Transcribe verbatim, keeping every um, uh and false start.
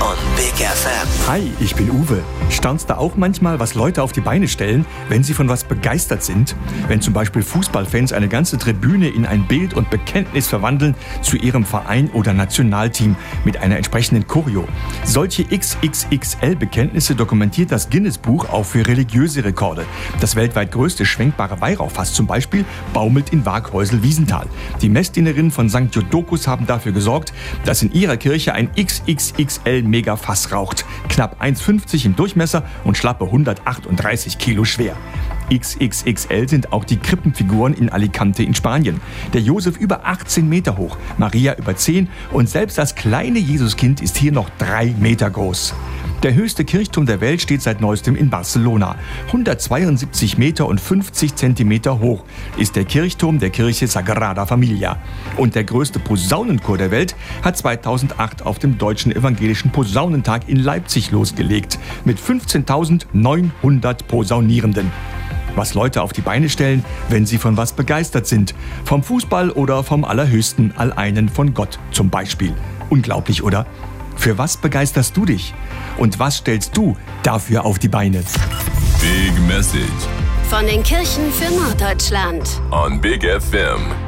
on Big F M. Hi, ich bin Uwe. Staunst du auch manchmal, was Leute auf die Beine stellen, wenn sie von was begeistert sind? Wenn zum Beispiel Fußballfans eine ganze Tribüne in ein Bild und Bekenntnis verwandeln zu ihrem Verein oder Nationalteam mit einer entsprechenden Choreo. Solche X X X L-Bekenntnisse dokumentiert das Guinness-Buch auch für religiöse Rekorde. Das weltweit größte schwenkbare Weihrauchfass zum Beispiel baumelt in Waaghäusel-Wiesenthal. Die Messdienerinnen von Sankt Jodokus haben dafür gesorgt, dass in ihrer Kirche ein X X X L-Megafass raucht. Knapp eins Komma fünfzig im Durchmesser und schlappe hundertachtunddreißig Kilo schwer. X X X L sind auch die Krippenfiguren in Alicante in Spanien. Der Josef über achtzehn Meter hoch, Maria über zehn und selbst das kleine Jesuskind ist hier noch drei Meter groß. Der höchste Kirchturm der Welt steht seit neuestem in Barcelona. hundertzweiundsiebzig Meter und fünfzig Zentimeter hoch ist der Kirchturm der Kirche Sagrada Familia. Und der größte Posaunenchor der Welt hat zweitausendacht auf dem Deutschen Evangelischen Posaunentag in Leipzig losgelegt mit fünfzehntausendneunhundert Posaunierenden. Was Leute auf die Beine stellen, wenn sie von was begeistert sind. Vom Fußball oder vom Allerhöchsten, Alleinen von Gott zum Beispiel. Unglaublich, oder? Für was begeisterst du dich? Und was stellst du dafür auf die Beine? Big Message von den Kirchen für Norddeutschland on Big F M.